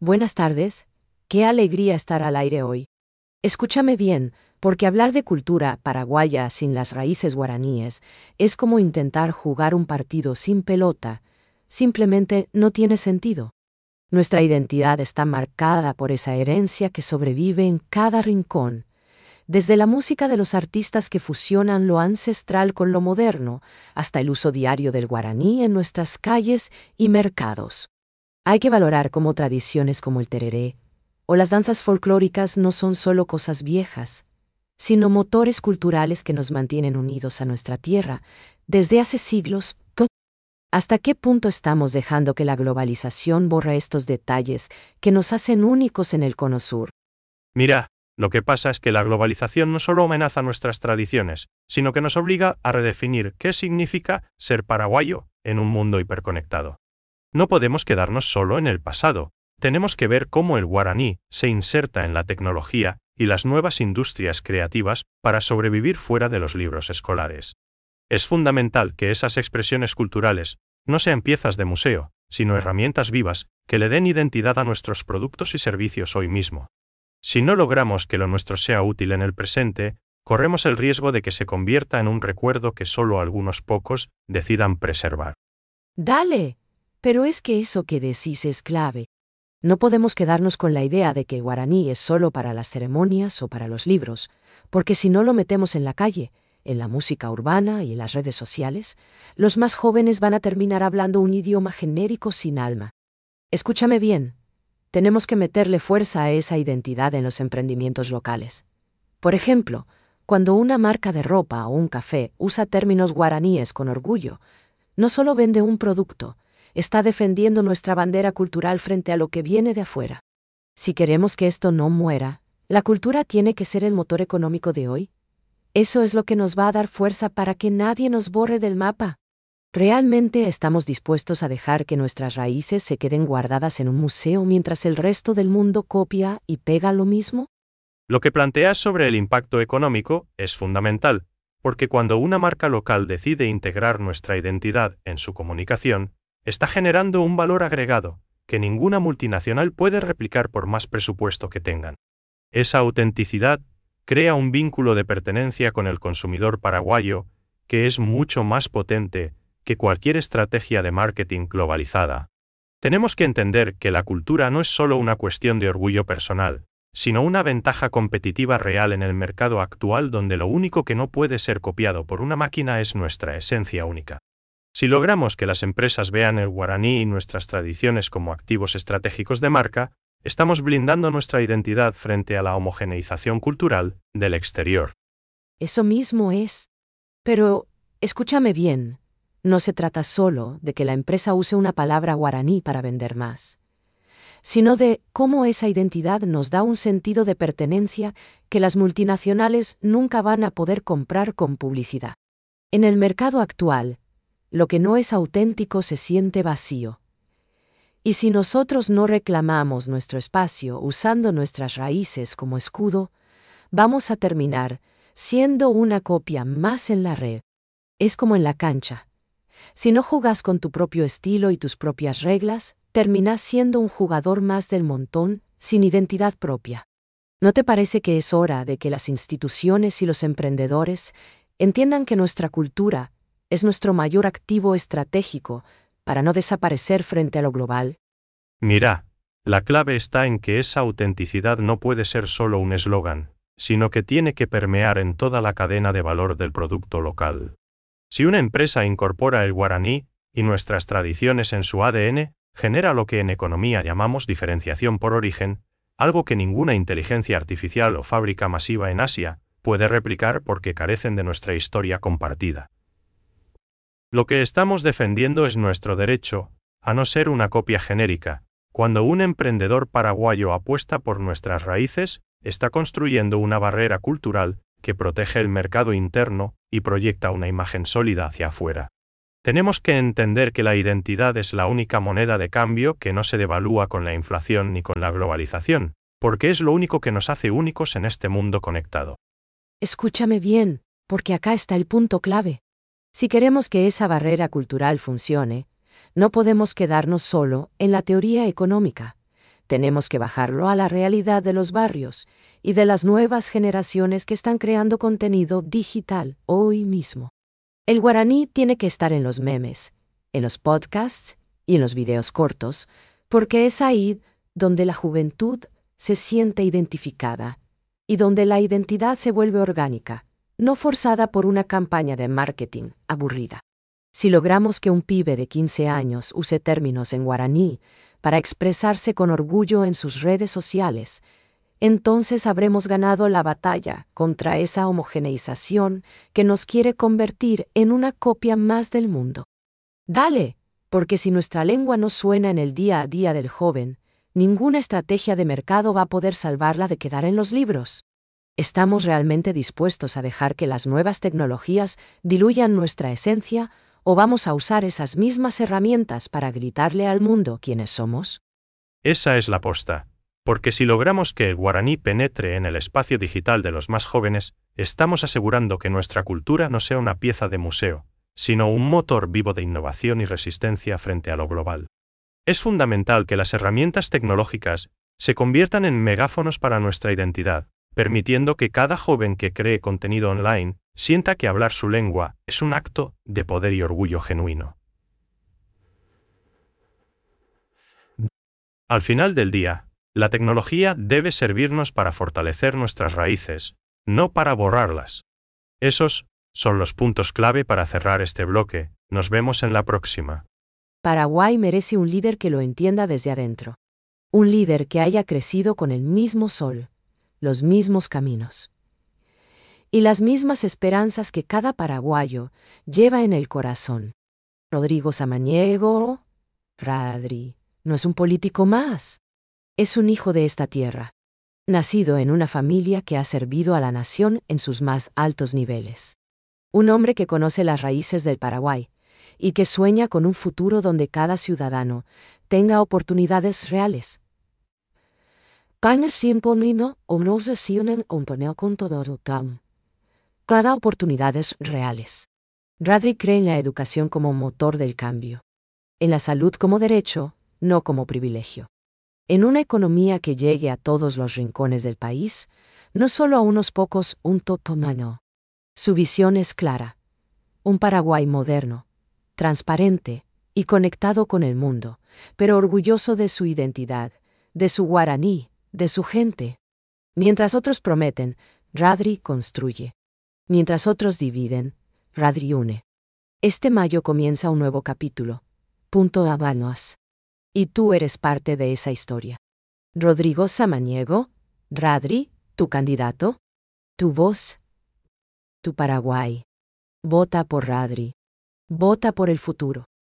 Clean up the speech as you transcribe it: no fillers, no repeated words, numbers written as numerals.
Buenas tardes. Qué alegría estar al aire hoy. Escúchame bien, porque hablar de cultura paraguaya sin las raíces guaraníes es como intentar jugar un partido sin pelota. Simplemente no tiene sentido. Nuestra identidad está marcada por esa herencia que sobrevive en cada rincón, desde la música de los artistas que fusionan lo ancestral con lo moderno, hasta el uso diario del guaraní en nuestras calles y mercados. Hay que valorar cómo tradiciones como el tereré o las danzas folclóricas no son solo cosas viejas, sino motores culturales que nos mantienen unidos a nuestra tierra desde hace siglos. ¿Hasta qué punto estamos dejando que la globalización borre estos detalles que nos hacen únicos en el Cono Sur? Mira, lo que pasa es que la globalización no solo amenaza nuestras tradiciones, sino que nos obliga a redefinir qué significa ser paraguayo en un mundo hiperconectado. No podemos quedarnos solo en el pasado, tenemos que ver cómo el guaraní se inserta en la tecnología y las nuevas industrias creativas para sobrevivir fuera de los libros escolares. Es fundamental que esas expresiones culturales no sean piezas de museo, sino herramientas vivas que le den identidad a nuestros productos y servicios hoy mismo. Si no logramos que lo nuestro sea útil en el presente, corremos el riesgo de que se convierta en un recuerdo que solo algunos pocos decidan preservar. Dale, pero es que eso que decís es clave. No podemos quedarnos con la idea de que guaraní es solo para las ceremonias o para los libros, porque si no lo metemos en la calle, en la música urbana y en las redes sociales, los más jóvenes van a terminar hablando un idioma genérico sin alma. Escúchame bien, tenemos que meterle fuerza a esa identidad en los emprendimientos locales. Por ejemplo, cuando una marca de ropa o un café usa términos guaraníes con orgullo, no solo vende un producto, está defendiendo nuestra bandera cultural frente a lo que viene de afuera. Si queremos que esto no muera, la cultura tiene que ser el motor económico de hoy. Eso es lo que nos va a dar fuerza para que nadie nos borre del mapa. ¿Realmente estamos dispuestos a dejar que nuestras raíces se queden guardadas en un museo mientras el resto del mundo copia y pega lo mismo? Lo que planteas sobre el impacto económico es fundamental, porque cuando una marca local decide integrar nuestra identidad en su comunicación, está generando un valor agregado que ninguna multinacional puede replicar por más presupuesto que tengan. Esa autenticidad crea un vínculo de pertenencia con el consumidor paraguayo que es mucho más potente que cualquier estrategia de marketing globalizada. Tenemos que entender que la cultura no es solo una cuestión de orgullo personal, sino una ventaja competitiva real en el mercado actual donde lo único que no puede ser copiado por una máquina es nuestra esencia única. Si logramos que las empresas vean el guaraní y nuestras tradiciones como activos estratégicos de marca, estamos blindando nuestra identidad frente a la homogeneización cultural del exterior. Eso mismo es. Pero, escúchame bien, no se trata solo de que la empresa use una palabra guaraní para vender más, sino de cómo esa identidad nos da un sentido de pertenencia que las multinacionales nunca van a poder comprar con publicidad. En el mercado actual, lo que no es auténtico se siente vacío. Y si nosotros no reclamamos nuestro espacio usando nuestras raíces como escudo, vamos a terminar siendo una copia más en la red. Es como en la cancha. Si no jugas con tu propio estilo y tus propias reglas, terminas siendo un jugador más del montón, sin identidad propia. ¿No te parece que es hora de que las instituciones y los emprendedores entiendan que nuestra cultura es nuestro mayor activo estratégico para no desaparecer frente a lo global? Mira, la clave está en que esa autenticidad no puede ser solo un eslogan, sino que tiene que permear en toda la cadena de valor del producto local. Si una empresa incorpora el guaraní y nuestras tradiciones en su ADN, genera lo que en economía llamamos diferenciación por origen, algo que ninguna inteligencia artificial o fábrica masiva en Asia puede replicar porque carecen de nuestra historia compartida. Lo que estamos defendiendo es nuestro derecho a no ser una copia genérica. Cuando un emprendedor paraguayo apuesta por nuestras raíces, está construyendo una barrera cultural que protege el mercado interno y proyecta una imagen sólida hacia afuera. Tenemos que entender que la identidad es la única moneda de cambio que no se devalúa con la inflación ni con la globalización, porque es lo único que nos hace únicos en este mundo conectado. Escúchame bien, porque acá está el punto clave. Si queremos que esa barrera cultural funcione, no podemos quedarnos solo en la teoría económica. Tenemos que bajarlo a la realidad de los barrios y de las nuevas generaciones que están creando contenido digital hoy mismo. El guaraní tiene que estar en los memes, en los podcasts y en los videos cortos, porque es ahí donde la juventud se siente identificada y donde la identidad se vuelve orgánica, no forzada por una campaña de marketing aburrida. Si logramos que un pibe de 15 años use términos en guaraní para expresarse con orgullo en sus redes sociales, entonces habremos ganado la batalla contra esa homogeneización que nos quiere convertir en una copia más del mundo. Dale, porque si nuestra lengua no suena en el día a día del joven, ninguna estrategia de mercado va a poder salvarla de quedar en los libros. ¿Estamos realmente dispuestos a dejar que las nuevas tecnologías diluyan nuestra esencia o vamos a usar esas mismas herramientas para gritarle al mundo quiénes somos? Esa es la posta. Porque si logramos que el guaraní penetre en el espacio digital de los más jóvenes, estamos asegurando que nuestra cultura no sea una pieza de museo, sino un motor vivo de innovación y resistencia frente a lo global. Es fundamental que las herramientas tecnológicas se conviertan en megáfonos para nuestra identidad, permitiendo que cada joven que cree contenido online sienta que hablar su lengua es un acto de poder y orgullo genuino. Al final del día, la tecnología debe servirnos para fortalecer nuestras raíces, no para borrarlas. Esos son los puntos clave para cerrar este bloque. Nos vemos en la próxima. Paraguay merece un líder que lo entienda desde adentro. Un líder que haya crecido con el mismo sol, los mismos caminos y las mismas esperanzas que cada paraguayo lleva en el corazón. Rodrigo Samaniego, Radri, no es un político más. Es un hijo de esta tierra, nacido en una familia que ha servido a la nación en sus más altos niveles. Un hombre que conoce las raíces del Paraguay y que sueña con un futuro donde cada ciudadano tenga oportunidades reales. Cada oportunidades reales. Radri cree en la educación como motor del cambio, en la salud como derecho, no como privilegio. En una economía que llegue a todos los rincones del país, no solo a unos pocos, un totomano. Su visión es clara. Un Paraguay moderno, transparente y conectado con el mundo, pero orgulloso de su identidad, de su guaraní, de su gente. Mientras otros prometen, Radri construye. Mientras otros dividen, Radri une. Este mayo comienza un nuevo capítulo. Punto Habanos. Y tú eres parte de esa historia. Rodrigo Samaniego, Radri, tu candidato, tu voz, tu Paraguay. Vota por Radri. Vota por el futuro.